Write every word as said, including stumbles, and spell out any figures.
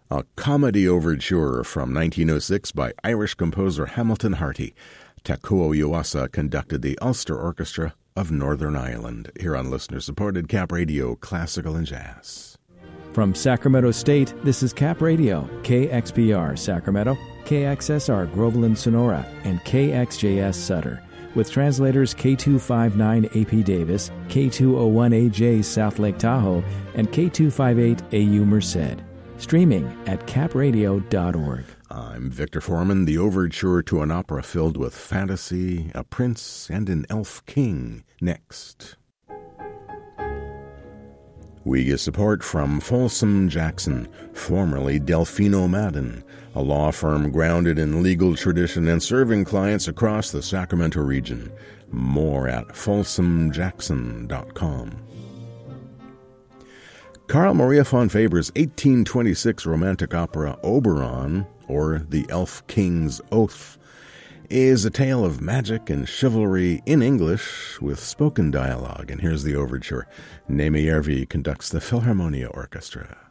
A comedy overture from nineteen oh six by Irish composer Hamilton Harty. Takuo Yuasa conducted the Ulster Orchestra of Northern Ireland, here on listener-supported Cap Radio Classical and Jazz. From Sacramento State, this is Cap Radio, K X P R Sacramento, K X S R Groveland Sonora, and K X J S Sutter, with translators K two fifty-nine A P Davis, K two oh one A J South Lake Tahoe, and K two fifty-eight A U Merced. Streaming at cap radio dot org. I'm Victor Foreman, the overture to an opera filled with fantasy, a prince, and an elf king. Next. We get support from Folsom Jackson, formerly Delfino Madden, a law firm grounded in legal tradition and serving clients across the Sacramento region. More at folsom jackson dot com. Carl Maria von Faber's eighteen twenty-six romantic opera Oberon, or The Elf King's Oath, is a tale of magic and chivalry in English with spoken dialogue. And here's the overture. Némi Järvi conducts the Philharmonia Orchestra.